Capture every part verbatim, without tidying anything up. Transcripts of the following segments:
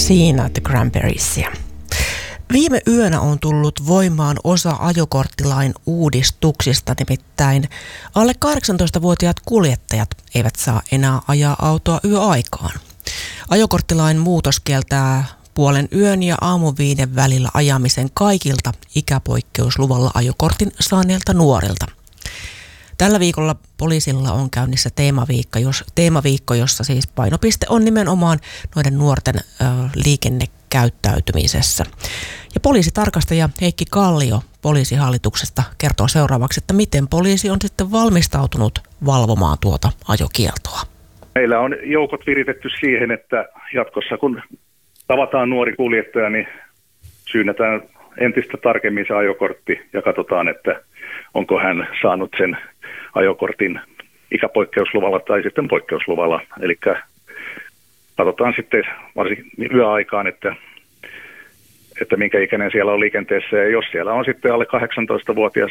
Siinä The Cranberriesia. Viime yönä on tullut voimaan osa ajokorttilain uudistuksista, nimittäin alle kahdeksantoistavuotiaat kuljettajat eivät saa enää ajaa autoa yöaikaan. Ajokorttilain muutos kieltää puolen yön ja aamuviiden välillä ajamisen kaikilta ikäpoikkeusluvalla ajokortin saaneilta nuorilta. Tällä viikolla poliisilla on käynnissä teemaviikko, jos, teemaviikko, jossa siis painopiste on nimenomaan noiden nuorten ö, liikennekäyttäytymisessä. Ja poliisitarkastaja Heikki Kallio poliisihallituksesta kertoo seuraavaksi, että miten poliisi on sitten valmistautunut valvomaan tuota ajokieltoa. Meillä on joukot viritetty siihen, että jatkossa kun tavataan nuori kuljettaja, niin syynnetään entistä tarkemmin se ajokortti ja katsotaan, että onko hän saanut sen ajokortin ikäpoikkeusluvalla tai sitten poikkeusluvalla. Eli katsotaan sitten varsinkin yöaikaan, että, että minkä ikäinen siellä on liikenteessä. Ja jos siellä on sitten alle kahdeksantoistavuotias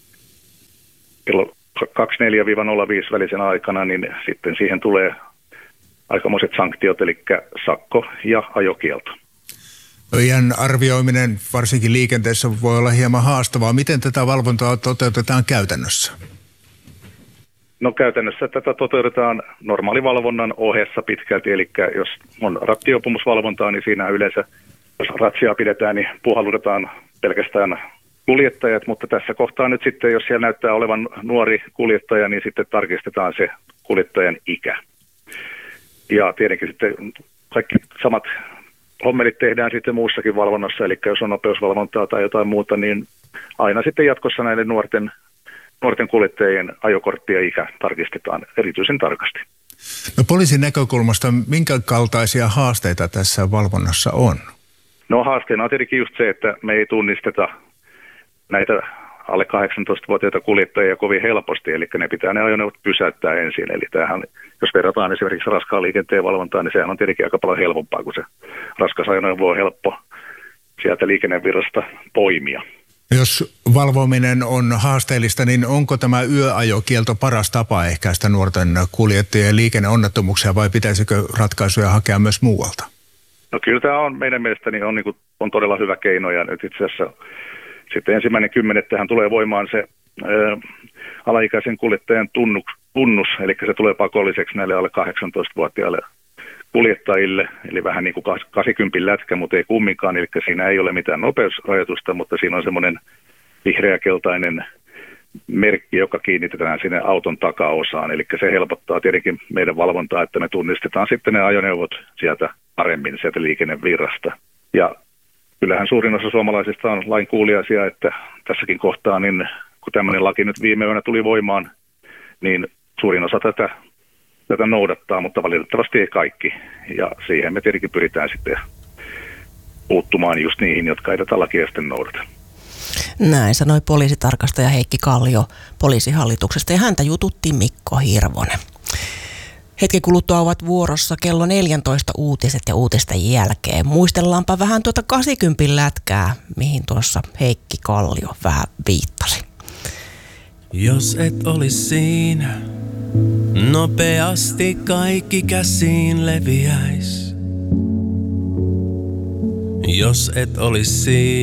kello kaksikymmentäneljä nolla viisi välisen aikana, niin sitten siihen tulee aikamoiset sanktiot, eli sakko ja ajokielto. Iän arvioiminen varsinkin liikenteessä voi olla hieman haastavaa. Miten tätä valvontaa toteutetaan käytännössä? No käytännössä tätä toteutetaan normaalivalvonnan ohessa pitkälti, eli jos on rattiopumusvalvontaa, niin siinä yleensä, jos ratsia pidetään, niin puhallutetaan pelkästään kuljettajat, mutta tässä kohtaa nyt sitten, jos siellä näyttää olevan nuori kuljettaja, niin sitten tarkistetaan se kuljettajan ikä. Ja tietenkin sitten kaikki samat hommelit tehdään sitten muussakin valvonnassa, eli jos on nopeusvalvontaa tai jotain muuta, niin aina sitten jatkossa näiden nuorten, nuorten kuljettajien ajokortti ja ikä tarkistetaan erityisen tarkasti. No poliisin näkökulmasta, minkä kaltaisia haasteita tässä valvonnassa on? No haasteena on tietenkin just se, että me ei tunnisteta näitä alle kahdeksantoistavuotiaita kuljettajia kovin helposti, eli ne pitää ne ajoneuvot pysäyttää ensin. Eli tämähän, jos verrataan esimerkiksi raskaan liikenteen valvontaan, niin sehän on tietenkin aika paljon helpompaa, kun se raskas ajoneuvo on helppo sieltä liikennevirrasta poimia. Jos valvominen on haasteellista, niin onko tämä yöajokielto paras tapa ehkäistä nuorten kuljettajien liikenneonnettomuuksia vai pitäisikö ratkaisuja hakea myös muualta? No kyllä tämä on meidän mielestäni on, niin kuin, on todella hyvä keino ja nyt itse asiassa sitten ensimmäinen kymmenettähän tulee voimaan se ää, alaikäisen kuljettajan tunnus, tunnus, eli se tulee pakolliseksi näille alle kahdeksantoistavuotiaille kuljettajille, eli vähän niin kuin kahdeksankymmentä lätkä, mutta ei kumminkaan, eli siinä ei ole mitään nopeusrajoitusta, mutta siinä on semmoinen vihreäkeltainen merkki, joka kiinnitetään sinne auton takaosaan, eli se helpottaa tietenkin meidän valvontaa, että me tunnistetaan sitten ne ajoneuvot sieltä paremmin sieltä liikennevirrasta. Ja kyllähän suurin osa suomalaisista on lain kuuliaisia, että tässäkin kohtaa, niin kun tämmöinen laki nyt viime yönä tuli voimaan, niin suurin osa tätä, tätä noudattaa, mutta valitettavasti ei kaikki. Ja siihen me tietenkin pyritään sitten puuttumaan just niihin, jotka ei tätä lakia sitten noudata. Näin sanoi poliisitarkastaja Heikki Kallio poliisihallituksesta ja häntä jututti Mikko Hirvonen. Hetken kuluttua ovat vuorossa kello neljätoista uutiset ja uutisten jälkeen. Muistellaanpa vähän tuota kahdeksankymmentä lätkää, mihin tuossa Heikki Kallio vähän viittasi. Jos et olis siinä, nopeasti kaikki käsiin leviäis. Jos et olis siinä.